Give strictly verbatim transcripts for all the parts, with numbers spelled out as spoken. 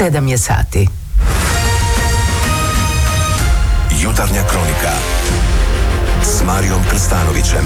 Sedam je sati. Jutarnja kronika s Marijom Krstanovićem.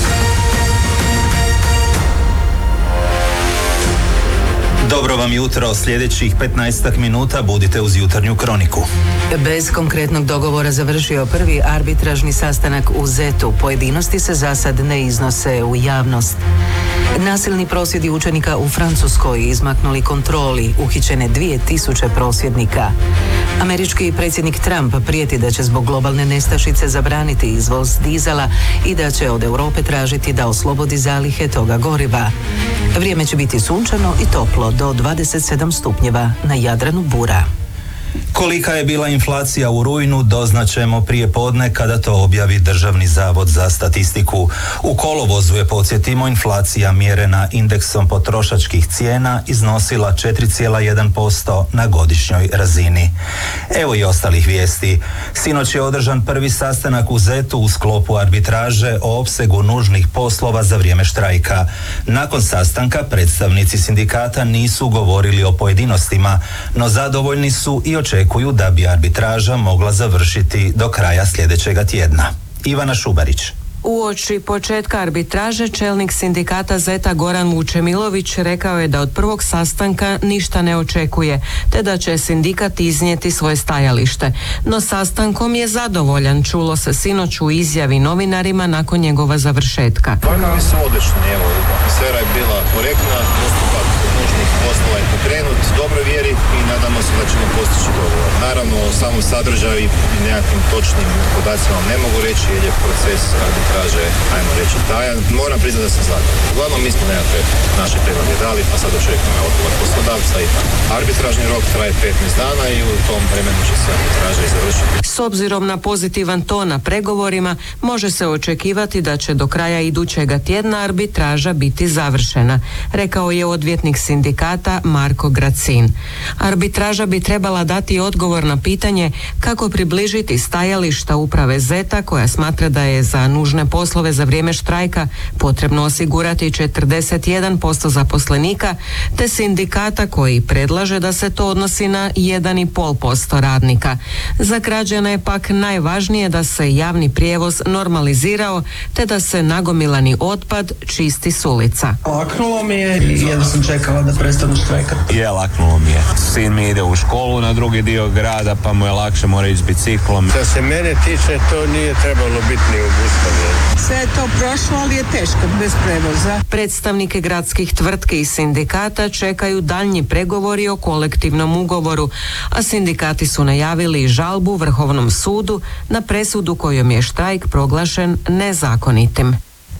Dobro vam jutro, sljedećih petnaestak minuta budite uz jutarnju kroniku. Bez konkretnog dogovora završio prvi arbitražni sastanak u Zetu. Pojedinosti se za sad ne iznose u javnost. Nasilni prosvjedi učenika u Francuskoj izmaknuli kontroli, uhićene dvije tisuće prosvjednika. Američki predsjednik Trump prijeti da će zbog globalne nestašice zabraniti izvoz dizela i da će od Europe tražiti da oslobodi zalihe toga goriva. Vrijeme će biti sunčano i toplo do dvadeset sedam stupnjeva, na Jadranu bura. Kolika je bila inflacija u rujnu doznaćemo prije podne kada to objavi Državni zavod za statistiku. U kolovozu je, podsjetimo, inflacija mjerena indeksom potrošačkih cijena iznosila četiri zarez jedan posto na godišnjoj razini. Evo i ostalih vijesti. Sinoć je održan prvi sastanak u Zetu u sklopu arbitraže o opsegu nužnih poslova za vrijeme štrajka. Nakon sastanka predstavnici sindikata nisu govorili o pojedinostima, no zadovoljni su i očekuju da bi arbitraža mogla završiti do kraja sljedećega tjedna. Ivana Šubarić. Uoči početka arbitraže čelnik sindikata Zeta Goran Vučemilović rekao je da od prvog sastanka ništa ne očekuje, te da će sindikat iznijeti svoje stajalište. No sastankom je zadovoljan, čulo se sinoć u izjavi novinarima nakon njegova završetka. Pojmovi su odlični, evo, atmosfera je bila korektna, postupak nužnih poslova je pokrenut u dobroj vjeri i nadamo se da ćemo postići dogovor. Naravno, o samom sadržaju i nekakvim točnim podacima ne mogu reći jer je proces arbitraže, ajmo reći, tajan. Moram priznati da sam zadovoljan. Uglavnom mi smo nekakve naše prijedloge dali, pa sad očekujemo odgovor poslodavca i tako. Arbitražni rok traje petnaest dana i u tom vremenu će se arbitraža i završiti. S obzirom na pozitivan ton na pregovorima, može se očekivati da će do kraja idućega tjedna arbitraža biti završena, rekao je odvjetnik sindikata Marko Gracin. Arbitraža bi trebala dati odgovor na pitanje kako približiti stajališta uprave Zeta, koja smatra da je za nužne poslove za vrijeme štrajka potrebno osigurati četrdeset jedan posto zaposlenika, te sindikata koji predlaže da se to odnosi na jedan zarez pet posto radnika. Za građane je pak najvažnije da se javni prijevoz normalizirao, te da se nagomilani otpad čisti s ulica. Laknulo mi je i jedno sam čekala da prestanu štrajkati. Je, laknulo mi je. Sin mi ide u školu na drugi dio grada, pa mu je lakše, mora ići biciklom. Što se mene tiče, to nije trebalo biti ni obustavljeno. Sve je to prošlo, ali je teško bez prevoza. Predstavnike gradskih tvrtki i sindikata čekaju daljnji pregovori o kolektivnom ugovoru, a sindikati su najavili žalbu Vrhovnom sudu na presudu kojom je štrajk proglašen nezakonitim.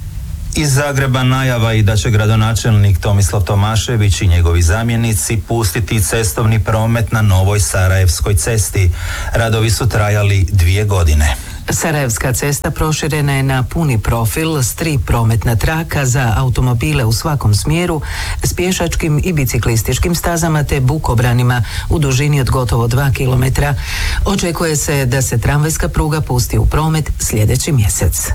Iz Zagreba najava i da će gradonačelnik Tomislav Tomašević i njegovi zamjenici pustiti cestovni promet na novoj Sarajevskoj cesti. Radovi su trajali dvije godine. Sarajevska cesta proširena je na puni profil s tri prometna traka za automobile u svakom smjeru, s pješačkim i biciklističkim stazama te bukobranima u dužini od gotovo dva kilometra. Očekuje se da se tramvajska pruga pusti u promet sljedeći mjesec.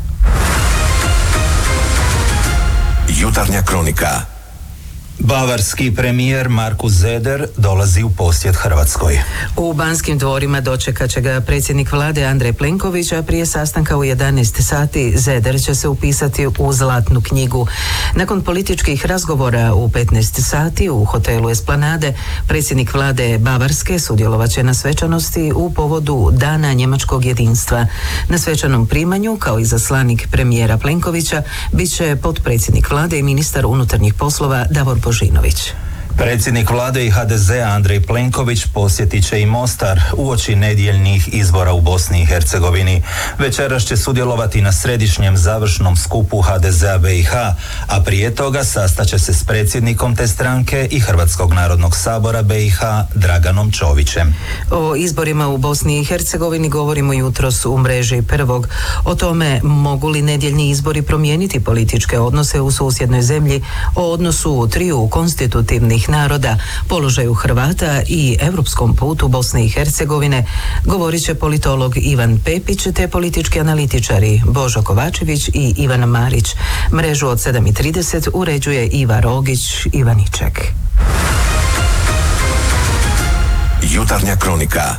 Jutarnja kronika. Bavarski premijer Markus Söder dolazi u posjet Hrvatskoj. U Banskim dvorima dočekat će ga predsjednik vlade Andrej Plenković, a prije sastanka u jedanaest sati Söder će se upisati u Zlatnu knjigu. Nakon političkih razgovora u petnaest sati u hotelu Esplanade, predsjednik vlade Bavarske sudjelovat će na svečanosti u povodu Dana njemačkog jedinstva. Na svečanom primanju, kao i zaslanik premijera Plenkovića, bit će potpredsjednik vlade i ministar unutarnjih poslova Davor Božinović. Predsjednik vlade i ha de zea Andrej Plenković posjetit će i Mostar uoči nedjeljnih izbora u Bosni i Hercegovini. Večeras će sudjelovati na središnjem završnom skupu ha de zea be i ha, a prije toga sastaće se s predsjednikom te stranke i Hrvatskog narodnog sabora be i ha Draganom Čovićem. O izborima u Bosni i Hercegovini govorimo jutros u mreži Prvog. O tome mogu li nedjeljni izbori promijeniti političke odnose u susjednoj zemlji, o odnosu triju konstitutivnih naroda, položaju Hrvata i europskom putu Bosne i Hercegovine, govorit će politolog Ivan Pepić te politički analitičari Božo Kovačević i Ivana Marić. Mrežu od sedam i trideset uređuje Iva Rogić Ivaniček. Jutarnja kronika.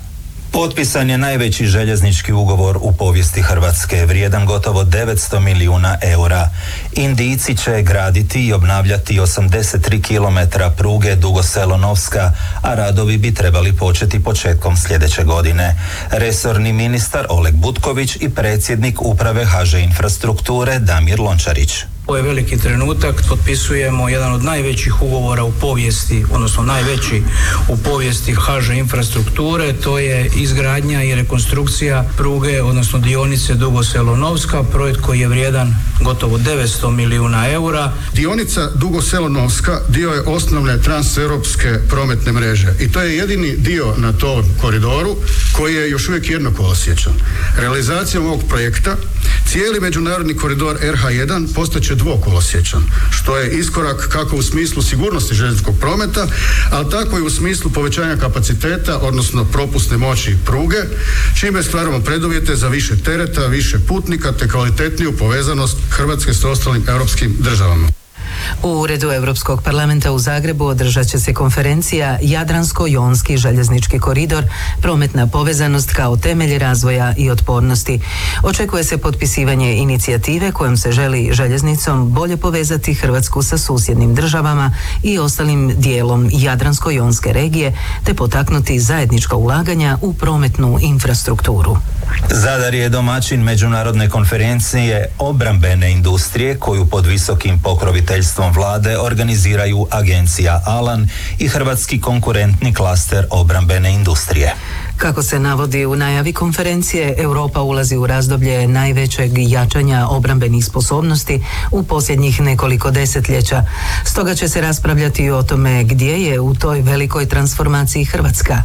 Potpisan je najveći željeznički ugovor u povijesti Hrvatske, vrijedan gotovo devetsto milijuna eura. Indijci će graditi i obnavljati osamdeset tri kilometra pruge Dugo Selo-Novska, a radovi bi trebali početi početkom sljedeće godine. Resorni ministar Oleg Butković i predsjednik uprave H Ž Infrastrukture Damir Lončarić. Ovo je veliki trenutak, potpisujemo jedan od najvećih ugovora u povijesti, odnosno najveći u povijesti H Ž Infrastrukture, to je izgradnja i rekonstrukcija pruge, odnosno dionice Dugo Selo-Novska, projekt koji je vrijedan gotovo devetsto milijuna eura. Dionica Dugo Selo-Novska dio je osnovne transeuropske prometne mreže i to je jedini dio na tom koridoru koji je još uvijek jednokolosječan. Realizacijom ovog projekta cijeli međunarodni koridor R H jedan postaće dvokolosječan, što je iskorak kako u smislu sigurnosti željezničkog prometa, ali tako i u smislu povećanja kapaciteta, odnosno propusne moći pruge, čime stvaramo preduvjete za više tereta, više putnika te kvalitetniju povezanost Hrvatske s ostalim europskim državama. U Uredu Europskog parlamenta u Zagrebu održat će se konferencija Jadransko-jonski željeznički koridor, prometna povezanost kao temelj razvoja i otpornosti. Očekuje se potpisivanje inicijative kojom se želi željeznicom bolje povezati Hrvatsku sa susjednim državama i ostalim dijelom Jadransko-jonske regije, te potaknuti zajednička ulaganja u prometnu infrastrukturu. Zadar je domaćin međunarodne konferencije obrambene industrije koju pod visokim pokroviteljstvom vlade organiziraju agencija Alan i Hrvatski konkurentni klaster obrambene industrije. Kako se navodi u najavi konferencije, Europa ulazi u razdoblje najvećeg jačanja obrambenih sposobnosti u posljednjih nekoliko desetljeća. Stoga će se raspravljati o tome gdje je u toj velikoj transformaciji Hrvatska.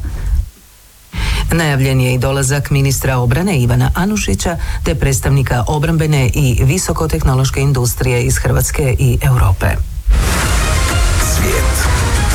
Najavljen je i dolazak ministra obrane Ivana Anušića te predstavnika obrambene i visokotehnološke industrije iz Hrvatske i Europe. Svijet.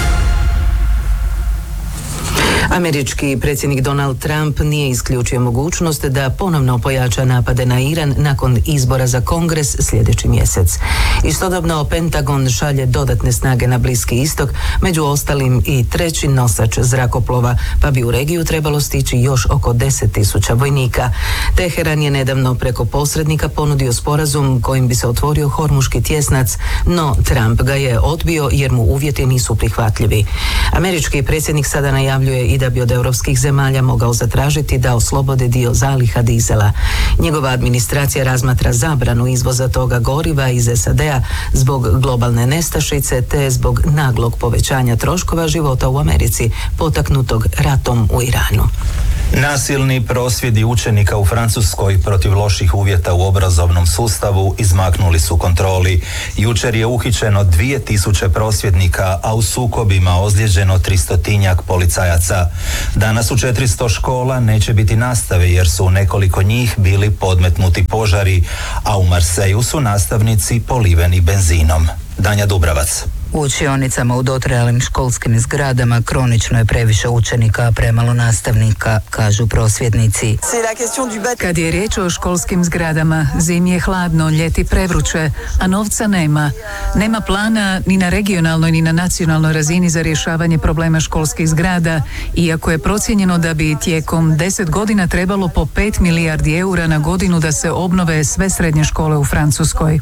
Američki predsjednik Donald Trump nije isključio mogućnost da ponovno pojača napade na Iran nakon izbora za Kongres sljedeći mjesec. Istodobno Pentagon šalje dodatne snage na Bliski istok, među ostalim i treći nosač zrakoplova, pa bi u regiju trebalo stići još oko deset tisuća vojnika. Teheran je nedavno preko posrednika ponudio sporazum kojim bi se otvorio Hormuški tjesnac, no Trump ga je odbio jer mu uvjeti nisu prihvatljivi. Američki predsjednik sada najavljuje i da bi od europskih zemalja mogao zatražiti da oslobode dio zaliha dizela. Njegova administracija razmatra zabranu izvoza toga goriva iz S A D-a zbog globalne nestašice te zbog naglog povećanja troškova života u Americi potaknutog ratom u Iranu. Nasilni prosvjedi učenika u Francuskoj protiv loših uvjeta u obrazovnom sustavu izmaknuli su kontroli. Jučer je uhićeno dvije tisuće prosvjednika, a u sukobima ozlijeđeno tristotinjak policajaca. Danas u četiristo škola neće biti nastave jer su u nekoliko njih bili podmetnuti požari, a u Marseju su nastavnici poliveni benzinom. Danja Dubravac. U učionicama u dotrajalim školskim zgradama kronično je previše učenika, a premalo nastavnika, kažu prosvjednici. Kad je riječ o školskim zgradama, zimi je hladno, ljeti prevruće, a novca nema. Nema plana ni na regionalnoj ni na nacionalnoj razini za rješavanje problema školskih zgrada, iako je procijenjeno da bi tijekom deset godina trebalo po pet milijardi eura na godinu da se obnove sve srednje škole u Francuskoj.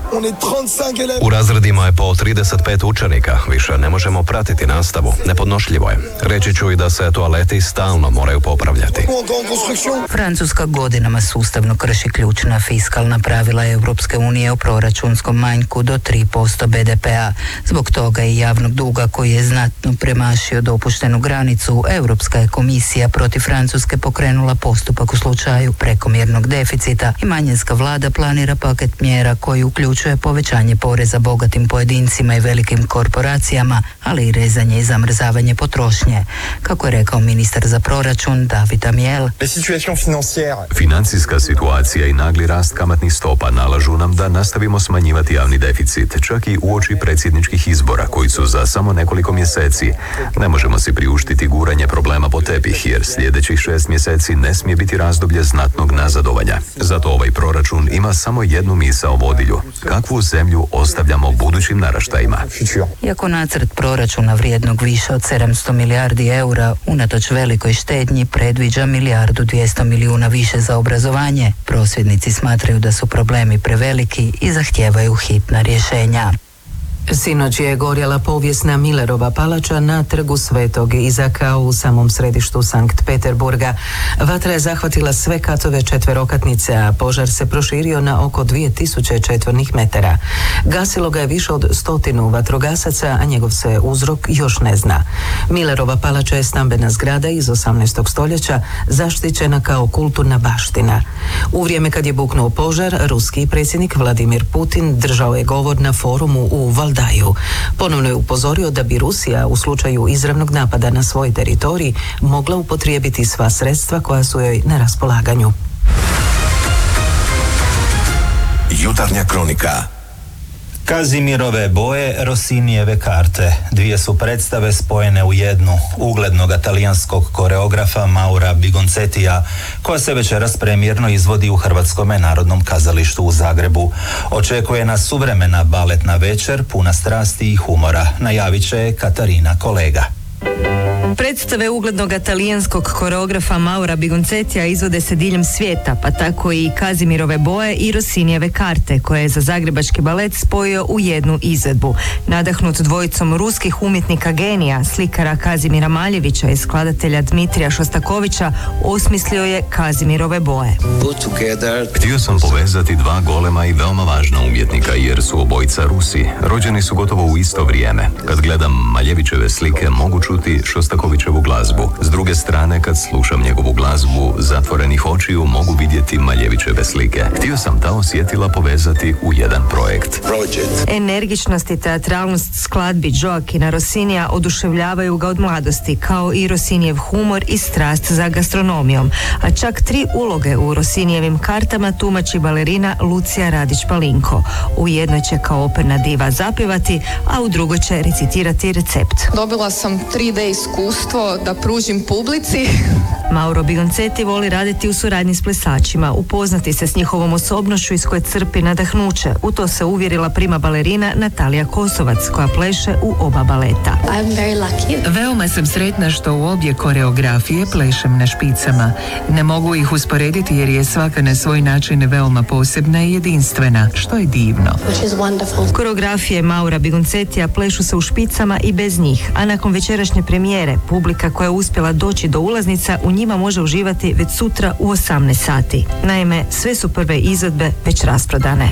U razredima je po trideset pet učenika. Više ne možemo pratiti nastavu. Nepodnošljivo je. Reći ću i da se toaleti stalno moraju popravljati. Francuska godinama sustavno krši ključna fiskalna pravila Europske unije o proračunskom manjku do tri posto B D P-a. Zbog toga i javnog duga koji je znatno premašio dopuštenu granicu, Europska je komisija protiv Francuske pokrenula postupak u slučaju prekomjernog deficita i manjinska vlada planira paket mjera koji uključuje povećanje poreza bogatim pojedincima i velikim korporacijama, ali i rezanje i zamrzavanje potrošnje. Kako je rekao ministar za proračun David Amiel. Financijska situacija i nagli rast kamatnih stopa nalažu nam da nastavimo smanjivati javni deficit, čak i uoči predsjedničkih izbora koji su za samo nekoliko mjeseci. Ne možemo si priuštiti guranje problema po tepih, jer sljedećih šest mjeseci ne smije biti razdoblje znatnog nazadovanja. Zato ovaj proračun ima samo jednu misao vodilju. Kakvu zemlju ostavljamo budućim naraštajima? Iako nacrt proračuna vrijednog više od sedamsto milijardi eura unatoč velikoj štednji predviđa milijardu dvjesto milijuna više za obrazovanje, prosvjednici smatraju da su problemi preveliki i zahtijevaju hitna rješenja. Sinoć je gorjela povijesna Millerova palača na trgu Svetog Izaka u samom središtu Sankt Peterburga. Vatra je zahvatila sve katove četverokatnice, a požar se proširio na oko dvije tisuće četvornih metara. Gasilo ga je više od stotinu vatrogasaca, a njegov se uzrok još ne zna. Millerova palača je stambena zgrada iz osamnaestog stoljeća, zaštićena kao kulturna baština. U vrijeme kad je buknuo požar, ruski predsjednik Vladimir Putin držao je govor na forumu u Valdaju. Ponovno je upozorio da bi Rusija u slučaju izravnog napada na svoj teritorij mogla upotrijebiti sva sredstva koja su joj na raspolaganju. Jutarnja kronika. Kazimirove boje, Rossinijeve karte. Dvije su predstave spojene u jednu, uglednog talijanskog koreografa Maura Bigoncetija, koja se večeras premijerno izvodi u Hrvatskom narodnom kazalištu u Zagrebu. Očekuje nas suvremena baletna večer, puna strasti i humora, najavit će Katarina Kolega. Predstave uglednog talijanskog koreografa Maura Bigoncetija izvode se diljem svijeta, pa tako i Kazimirove boje i Rossinijeve karte, koje je za zagrebački balet spojio u jednu izvedbu. Nadahnut dvojicom ruskih umjetnika genija, slikara Kazimira Maljevića i skladatelja Dmitrija Šostakovića, osmislio je Kazimirove boje. Htio sam povezati dva golema i veoma važna umjetnika, jer su obojica Rusi. Rođeni su gotovo u isto vrijeme. Kad gledam Maljevićeve slike, mogu čuti Šostakovićevu glazbu. S druge strane, kad slušam njegovu glazbu zatvorenih očiju, mogu vidjeti Maljevićeve slike. Htio sam ta osjetila povezati u jedan projekt. Energičnost i teatralnost skladbi Joaquina Rossinija oduševljavaju ga od mladosti, kao i Rossinijev humor i strast za gastronomijom. A čak tri uloge u Rossinijevim kartama tumači balerina Lucija Radić-Palinko. U jednoj će kao operna diva zapjevati, a u drugoj će recitirati recept. Dobila sam tri D iskustvo da pružim publici. Mauro Bigoncetti voli raditi u suradnji s plesačima, upoznati se s njihovom osobnošću iz koje crpi nadahnuće. U to se uvjerila prima balerina Natalija Kosovac, koja pleše u oba baleta. I'm very lucky. Veoma sam sretna što u obje koreografije plešem na špicama. Ne mogu ih usporediti jer je svaka na svoj način veoma posebna i jedinstvena, što je divno. Which is wonderful. Koreografije Maura Bigoncetija plešu se u špicama i bez njih, a nakon večerašnje premijere, publika koja je uspjela doći do ulaznica u njima može uživati već sutra u osamnaest sati. Naime, sve su prve izvedbe već rasprodane.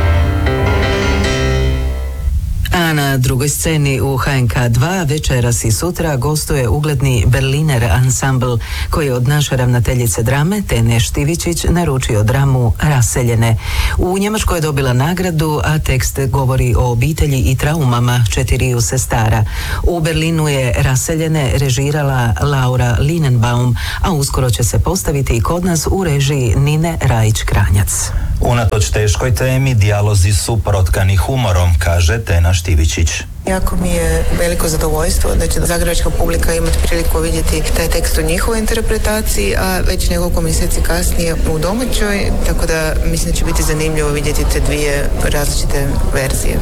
A na drugoj sceni u H N K dva večeras i sutra gostuje ugledni Berliner ansambl, koji je od naše ravnateljice drame Tene Štivičić naručio dramu Raseljene. U Njemačkoj je dobila nagradu, a tekst govori o obitelji i traumama četiriju sestara. U Berlinu je Raseljene režirala Laura Linenbaum, a uskoro će se postaviti i kod nas u režiji Nine Rajić-Kranjac. Unatoč teškoj temi, dijalozi su protkani humorom, kaže Tena Štivičić. Jako mi je veliko zadovoljstvo da će zagrebačka publika imati priliku vidjeti taj tekst u njihovoj interpretaciji, a već nekoliko mjeseci kasnije u domaćoj, tako da mislim da će biti zanimljivo vidjeti te dvije različite verzije.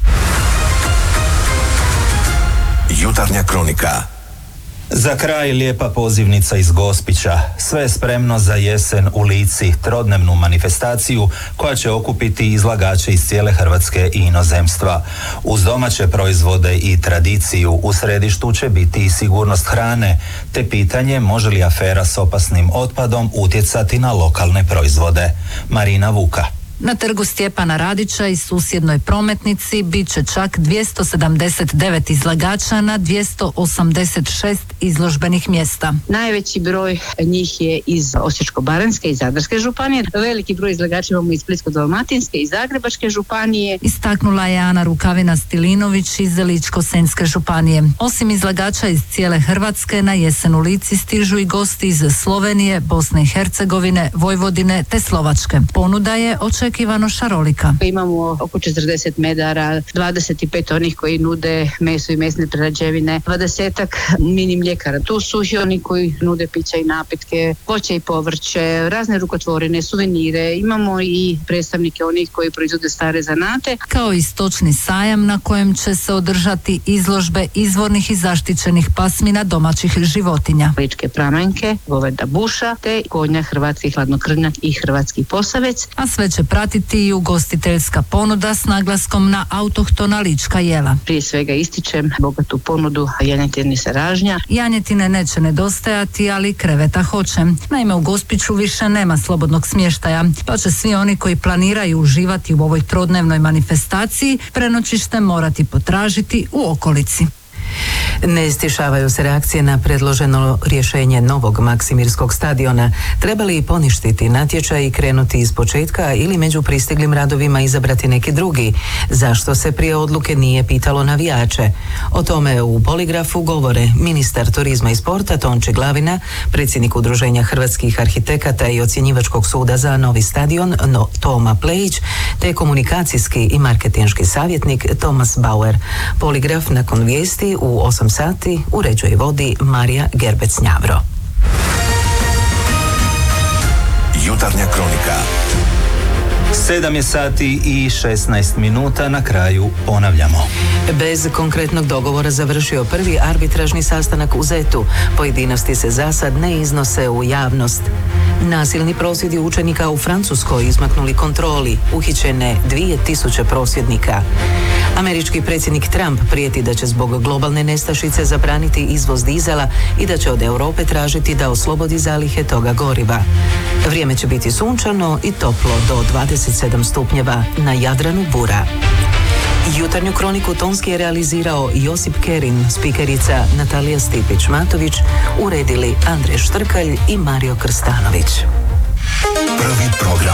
Jutarnja kronika. Za kraj lijepa pozivnica iz Gospića. Sve je spremno za jesen u Lici, trodnevnu manifestaciju koja će okupiti izlagače iz cijele Hrvatske i inozemstva. Uz domaće proizvode i tradiciju u središtu će biti i sigurnost hrane, te pitanje može li afera s opasnim otpadom utjecati na lokalne proizvode. Marina Vuka. Na trgu Stjepana Radića i susjednoj prometnici bit će čak dvjesto sedamdeset devet izlagača na dvjesto osamdeset šest izložbenih mjesta. Najveći broj njih je iz Osječko-baranjske i Zadarske županije. Veliki broj izlagača imamo iz Splitsko-dalmatinske i Zagrebačke županije. Istaknula je Ana Rukavina-Stilinović iz Ličko-senjske županije. Osim izlagača iz cijele Hrvatske, na jesen u Lici stižu i gosti iz Slovenije, Bosne i Hercegovine, Vojvodine te Slovačke. Ponuda je očekivana neočekivano šarolika. Imamo oko četrdeset medara, dvadeset pet onih koji nude meso i mesne prerađevine, dvadesetak mini mljekara. Tu su i oni koji nude pića i napitke, voće i povrće, razne rukotvorine, suvenire. Imamo i predstavnike onih koji proizvode stare zanate. Kao i stočni sajam na kojem će se održati izložbe izvornih i zaštićenih pasmina domaćih životinja. Ličke pramenke, goveda buša, te konja hrvatski hladnokrvnjak i hrvatski posavec. A sve će pratiti i ugostiteljska ponuda s naglaskom na autohtona lička jela. Prije svega ističem bogatu ponudu janjetine sa ražnja. Janjetine neće nedostajati, ali kreveta hoće. Naime, u Gospiću više nema slobodnog smještaja, pa će svi oni koji planiraju uživati u ovoj trodnevnoj manifestaciji prenoćište morati potražiti u okolici. Ne stišavaju se reakcije na predloženo rješenje novog Maksimirskog stadiona. Treba li poništiti natječaj i krenuti iz početka ili među pristiglim radovima izabrati neki drugi? Zašto se prije odluke nije pitalo navijače? O tome u Poligrafu govore ministar turizma i sporta Tonči Glavina, predsjednik Udruženja hrvatskih arhitekata i ocjenjivačkog suda za novi stadion no, Toma Plejić, te komunikacijski i marketinški savjetnik Tomas Bauer. Poligraf nakon vijesti u osam sati uređuje i vodi Marija Gerbec-Njavro. Jutarnja kronika. Sedam je sati i šesnaest minuta, na kraju ponavljamo. Bez konkretnog dogovora završio prvi arbitražni sastanak u Zetu. Pojedinosti se zasad ne iznose u javnost. Nasilni prosvjedi učenika u Francuskoj izmaknuli kontroli, uhićene dvije tisuće prosvjednika. Američki predsjednik Trump prijeti da će zbog globalne nestašice zabraniti izvoz dizela i da će od Europe tražiti da oslobodi zalihe toga goriva. Vrijeme će biti sunčano i toplo do dvadeset sedam stupnjeva, na Jadranu bura. Jutarnju kroniku tonski je realizirao Josip Kerin, spikerica Natalija Stipić-Matović, uredili Andrej Štrkalj i Mario Krstanović. Prvi program.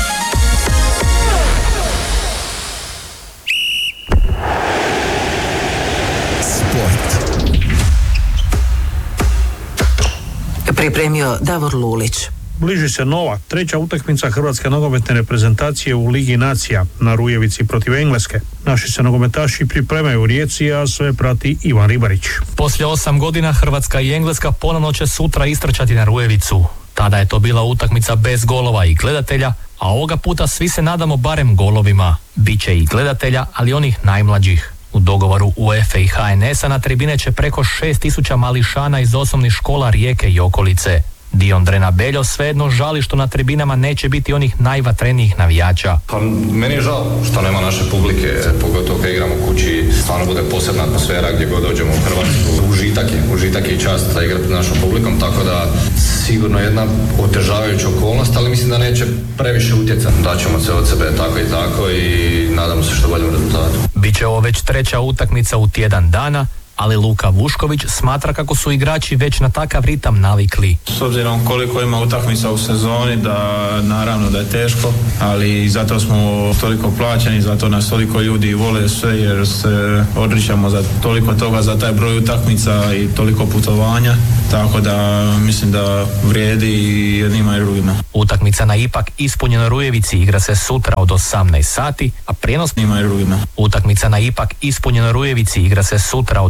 Sport. Pripremio Davor Lulić. Bliži se nova, treća utakmica hrvatske nogometne reprezentacije u Ligi nacija na Rujevici protiv Engleske. Naši se nogometaši pripremaju u Rijeci, a sve prati Ivan Ribarić. Poslije osam godina Hrvatska i Engleska ponovno će sutra istrčati na Rujevicu. Tada je to bila utakmica bez golova i gledatelja, a ovoga puta svi se nadamo barem golovima. Biće i gledatelja, ali onih najmlađih. U dogovoru UEFA i H N S-a na tribine će preko šest tisuća mališana iz osnovnih škola Rijeke i okolice. Dion Drena Beljo svejedno žali što na tribinama neće biti onih najvatrenijih navijača. Pa meni je žao što nema naše publike, pogotovo kad igramo kući, stvarno bude posebna atmosfera gdje god dođemo u Hrvatsku. Užitak je, užitak je i čast da igrati našom publikom, tako da sigurno jedna otežavajuća okolnost, ali mislim da neće previše utjecati. Daćemo se od sebe tako i tako i nadamo se što boljem rezultatu. Biće ovo već treća utakmica u tjedan dana, ali Luka Vušković smatra kako su igrači već na takav ritam navikli. S obzirom koliko ima utakmica u sezoni, da naravno da je teško, ali zato smo toliko plaćeni, zato nas toliko ljudi vole sve, jer se odričamo za toliko toga, za taj broj utakmica i toliko putovanja, tako da mislim da vrijedi i jednima i drugima. Utakmica na ipak ispunjenoj Rujevici igra se sutra od osamnaest sati, a prijenos ima i drugima. Utakmica na ipak ispunjenoj Rujevici igra se sutra od